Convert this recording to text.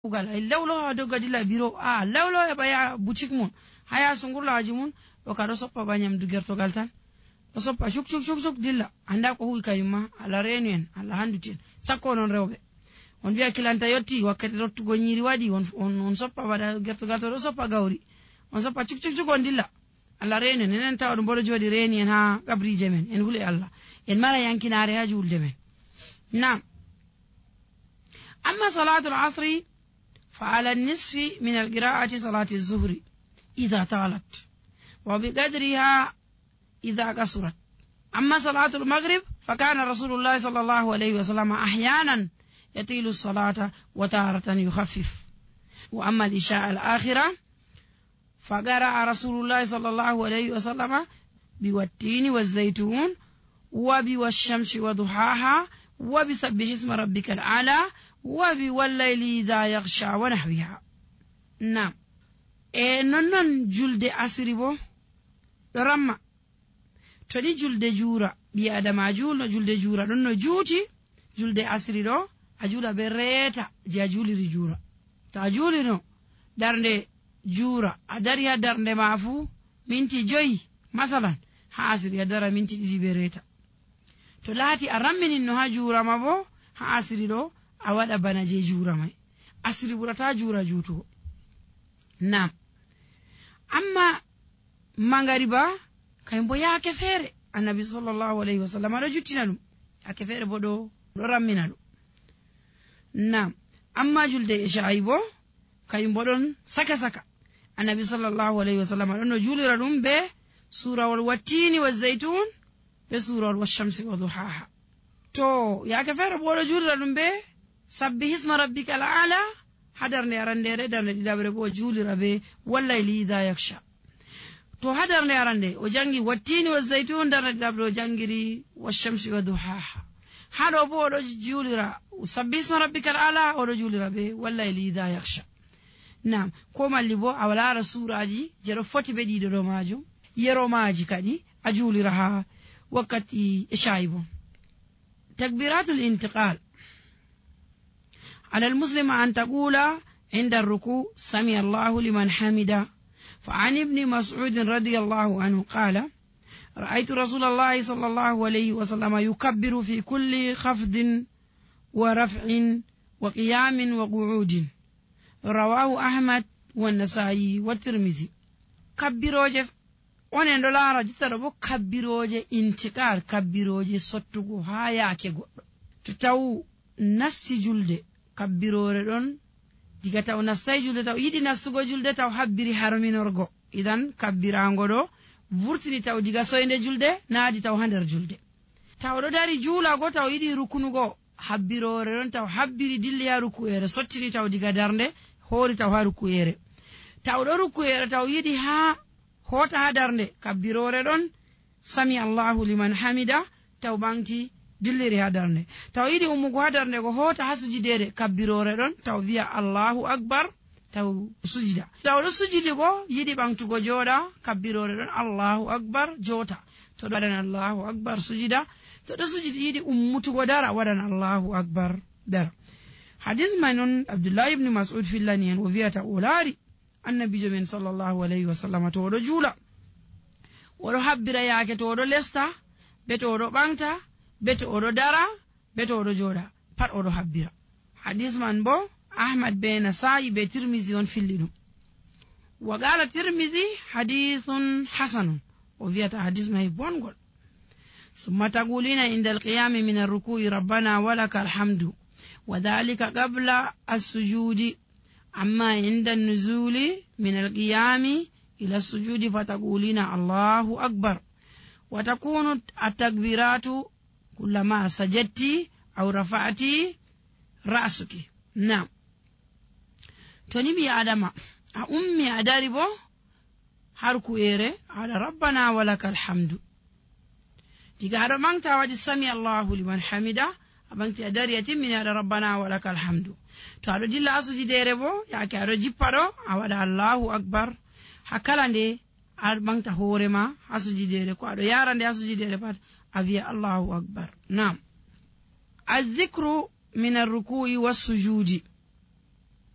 ugal ay lawlo ha do gadila biro lawlo e baya boutique mun haya sungurlaaji mun o kado soppa banyam du gertogal tan o soppa shuk dilla anda ko huwi kayuma ala renen ala handuten sakko non rewbe on biya kilanta yotti wakkati rottugo nyiri wadi on soppa bada gertogal to soppa gawri on soppa shuk on dilla ala renen enen tawdo bodo jodi reni en ha gabrije men en hule Allah en mara yankinare ha julde men نعم. أما صلاة العصر فعلى النصف من القراءة صلاة الظهر إذا طالت وبقدرها إذا قصرت. أما صلاة المغرب فكان رسول الله صلى الله عليه وسلم أحيانا يطيل الصلاة وتارة يخفف. وأما العشاء الآخرة فقرأ رسول الله صلى الله عليه وسلم بالتين والزيتون وبالشمس وضحاها وبسبح اسم ربك الأعلى وبالليل إذا يغشى ونحوها. نعم. نونن جلد أسربو رمى تدي جلد جورا بي آدم جول جلد جورا نونن جوتي جلد أسريرو أجولا بريتا جا جولي رجورا تا جولي نو درنde جورا أداريها درنde مافو minti joyi مثلا ها أسري أدارا minti دي بريتا to laati a ramminin no ha juurama bo ha asiri do a wada bana je juurama asiri burata juura juuto nam amma mangariba kay bo yaake fere annabi sallallahu alaihi wasallam do juttina dum yaake fere bo do rammina dum nam amma julde isha'i bo kay bo don saka annabi sallallahu alaihi wasallam do julira dum be sura wal watini waz zaitun بسورة والشمس وضحاها تو يا كفر بولا جولر نمبي سبح اسم ربك الأعلى حضرني أرندي ردرني دابر بو جولر به والليل إذا يغشى تو حضرني أرندي وجانجي والتين والزيتون درني دابر وجانجري والشمس وضحاها حضر بولا جولر وسبح اسم ربك الأعلى ولا جولر به والليل إذا يغشى نعم كما اللي بو أولا رسول أجي جرو فوتي بدي دو ماجو يرو ماجي كدي أجولرها وقت إشايبه. تكبيرات الانتقال على المسلم أن تقول عند الركوع سمع الله لمن حمده. فعن ابن مسعود رضي الله عنه قال رأيت رسول الله صلى الله عليه وسلم يكبر في كل خفض ورفع وقيام وقعود. رواه أحمد والنسائي والترمذي. كبروجه onen do laara jittado bo kabbiroje intikar kabbiroje sottugo ha yaake goddo to taw nasti julde kabbirore don diga taw nastay julde taw yidi nastugo julde taw habbiri harminorgo idan kabbirango do vurtini taw diga soyde julde naadi taw hander julde taw do dari juula go taw yidi rukunugo habbirore don taw habbiri dilli ha rukuere sottini taw diga darnde hori taw ha rukuere taw do rukuere taw yidi ha hota hadarnde kabbirore don sami Allahu liman hamida taw banti dilliri hadarnde taw yidi umugo hadarnde go hota hasujidere kabbirore don taw wiya Allahu akbar taw sujida taw do sujidi go yidi bantugo joda kabbirore don Allahu akbar jota to do wadan Allahu akbar sujida to do sujidi yidi ummutugo dara wadan Allahu akbar dara hadith manun Abdullah ibn Mas'ud fillani wa wiyata ulari annabi jamin sallallahu alaihi wasallam to do jula wodo habbira yaake to do lesta be to do bangta be to do dara be to do joda pat o do habbira hadith man bo Ahmad be Nasa'i be Tirmizi on fillidu wa qala Tirmizi hadithun hasanun wa viyata hadith may bongol summa taqulina inda al-qiyam min ar-ruku'i rabbana wa lakal hamdu wa dhalika qabla as-sujudi أما عند النزول من القيام إلى السجود فتقولين الله أكبر وتكون التكبيرات كلما سجدت أو رفعت رأسك. نعم تنبي آدم أمي أداربو حركو إيري على ربنا ولك الحمد تقال من تواجد سمي الله لمن حمده أبنتي أداري يتمني على ربنا ولك الحمد to ado dilla asujidere bo yaake ado jippado a wada Allahu akbar hakalande ar bangta horema asujidere ko ado yarande asujidere pat aviya Allahu akbar. Naam. الذكر من الركوع والسجود